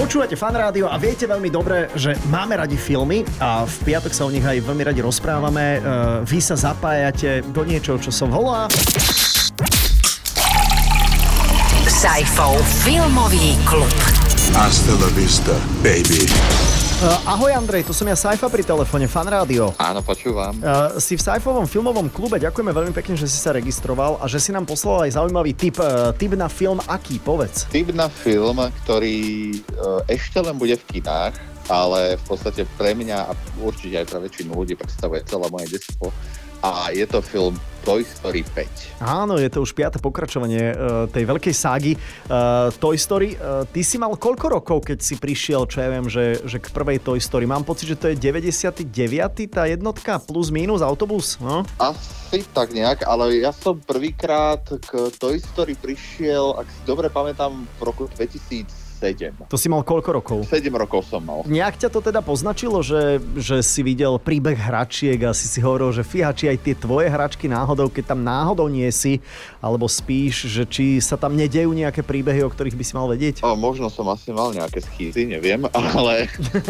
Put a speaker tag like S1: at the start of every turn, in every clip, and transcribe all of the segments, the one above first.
S1: Počúvate Fan Rádio a viete veľmi dobre, že máme radi filmy a v piatok sa o nich aj veľmi radi rozprávame. Vy sa zapájate do niečoho, čo sa volá
S2: Saifov filmový klub.
S3: Hasta la vista, baby.
S1: Ahoj Andrej, tu som ja Saifa pri telefóne Fan Rádio.
S4: Áno, počúvam.
S1: Si v Saifovom filmovom klube, ďakujeme veľmi pekne, že si sa registroval a že si nám poslal aj zaujímavý tip na film. Aký, povedz?
S4: Tip na film, ktorý ešte len bude v kinách, ale v podstate pre mňa a určite aj pre väčšinu ľudí predstavuje celé moje detstvo. A je to film Toy Story 5.
S1: Áno, je to už 5. pokračovanie tej veľkej ságy Toy Story. Ty si mal koľko rokov, keď si prišiel, čo ja viem, že k prvej Toy Story? Mám pocit, že to je 99. tá jednotka plus minus autobus, no?
S4: Asi tak nejak, ale ja som prvýkrát k Toy Story prišiel, ak si dobre pamätám, v roku 2007.
S1: To si mal koľko rokov?
S4: 7 rokov som mal.
S1: Nejak ťa to teda poznačilo, že si videl príbeh hračiek a si hovoril, že fíha, či aj tie tvoje hračky náhodou, keď tam náhodou nie si, alebo spíš, že či sa tam nedejú nejaké príbehy, o ktorých by si mal vedieť?
S4: Možno som asi mal nejaké schýzy, neviem, ale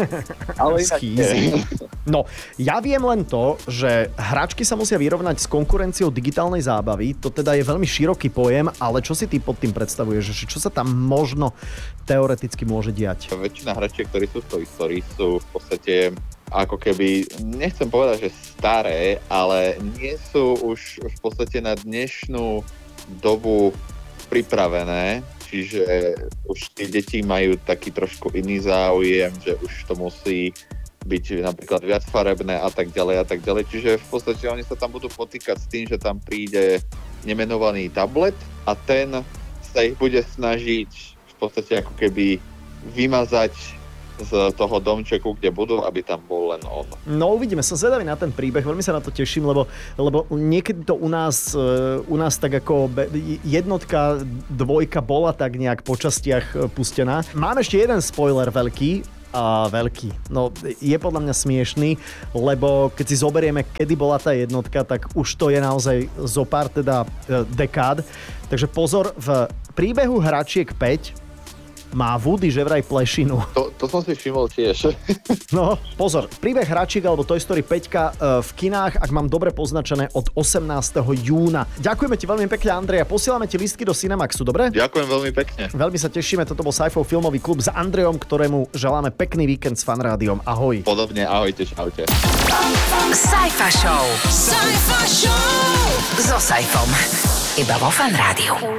S1: schýzy. No, ja viem len to, že hračky sa musia vyrovnať s konkurenciou digitálnej zábavy. To teda je veľmi široký pojem, ale čo si ty pod tým predstavuješ? Čo sa tam možno teoreticky môže diať?
S4: Väčšina hračiek, ktorí sú v Toy Story, sú v podstate ako keby, nechcem povedať, že staré, ale nie sú už v podstate na dnešnú dobu pripravené. Čiže už tie deti majú taký trošku iný záujem, že už to musí byť napríklad viac farebné a tak ďalej a tak ďalej. Čiže v podstate oni sa tam budú potýkať s tým, že tam príde nemenovaný tablet a ten sa ich bude snažiť v podstate ako keby vymazať z toho domčeku, kde budú, aby tam bol len on.
S1: No uvidíme, som zvedavý na ten príbeh, veľmi sa na to teším, lebo niekedy to u nás tak ako jednotka, dvojka bola tak nejak po častiach pustená. Mám ešte jeden spoiler veľký, no je podľa mňa smiešný, lebo keď si zoberieme, kedy bola tá jednotka, tak už to je naozaj zo pár teda dekád. Takže pozor, v príbehu hračiek 5 má Woody že vraj plešinu.
S4: To som si všimol tiež.
S1: No, pozor, príbeh hračiek alebo Toy Story 5 v kinách, ak mám dobre poznačené, od 18. júna. Ďakujeme ti veľmi pekne, Andrej, a posielame ti lístky do Cinemaxu, dobre?
S4: Ďakujem veľmi pekne.
S1: Veľmi sa tešíme, toto bol Saifov filmový klub s Andrejom, ktorému želáme pekný víkend s Fan Rádiom. Ahoj.
S4: Podobne, ahojte, čaute.
S2: Saifa Show. Saifa Show. So Saifom. Iba vo Fan Rádiu.